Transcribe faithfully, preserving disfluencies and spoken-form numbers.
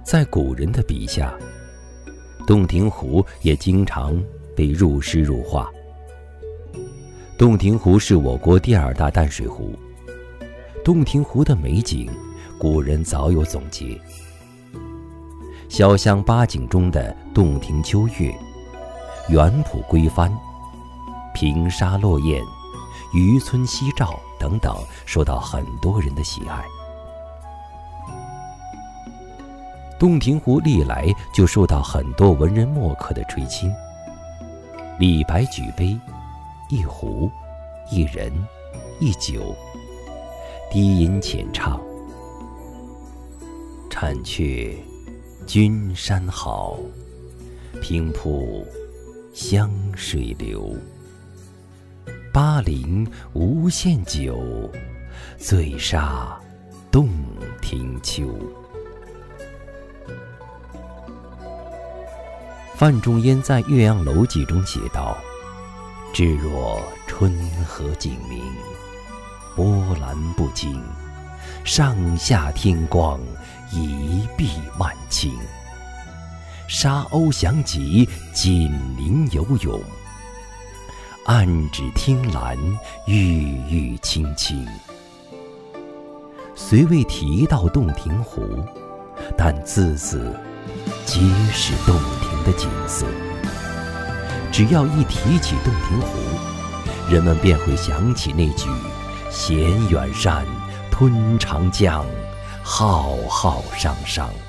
在古人的笔下，洞庭湖也经常被入诗入画。洞庭湖是我国第二大淡水湖，洞庭湖的美景，古人早有总结。小巷八景中的洞庭秋月、园圃归帆、平沙落雁、渔村夕照等等，受到很多人的喜爱。洞庭湖历来就受到很多文人墨客的垂青。李白举杯，一壶，一人，一酒，低吟浅唱：婵雀君山好，平铺湘水流。巴陵无限酒，醉煞洞庭秋。范仲淹在《岳阳楼记》中写道：至若春和景明，波澜不惊，上下天光，一碧万顷。沙鸥翔集，锦鳞游泳，岸芷汀兰，郁郁青青。虽未提到洞庭湖，但字字皆是洞庭的景色。只要一提起洞庭湖，人们便会想起那句衔远山吞长江，浩浩汤汤。